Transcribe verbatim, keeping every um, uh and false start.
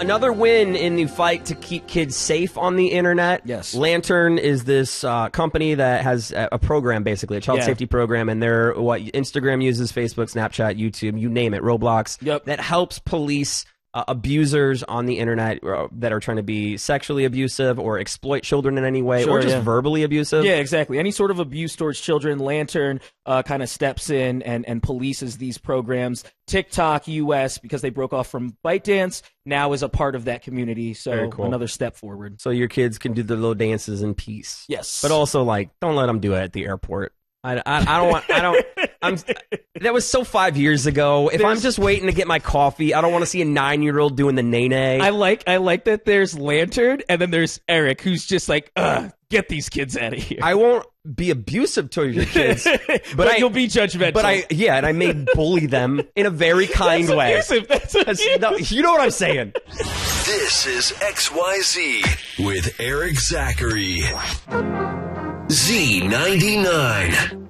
Another win in the fight to keep kids safe on the internet. Yes. Lantern is this uh, company that has a, a program, basically, a child Yeah. safety program, and they're what Instagram uses, Facebook, Snapchat, YouTube, you name it, Roblox. Yep. That helps police uh, abusers on the internet uh, that are trying to be sexually abusive or exploit children in any way, Sure, or just yeah. verbally abusive. Yeah, exactly. Any sort of abuse towards children, Lantern uh, kind of steps in and, and polices these programs. TikTok U S, because they broke off from ByteDance, now is a part of that community. So Very cool. another step forward. So your kids can do their little dances in peace. Yes. But also, like, don't let them do it at the airport. I, I, I don't want, I don't, I'm, that was so five years ago. If There's- I'm just waiting to get my coffee, I don't want to see a nine-year-old doing the nay-nay. I like I like that there's Lantern and then there's Eric, who's just like, ugh, get these kids out of here. I won't be abusive to your kids, but, but I, you'll be judgmental. but I, yeah, and I may bully them in a very kind That's way. abusive. That's That's- abusive. no, you know what I'm saying. This is X Y Z with Eric Zachary. Z ninety-nine.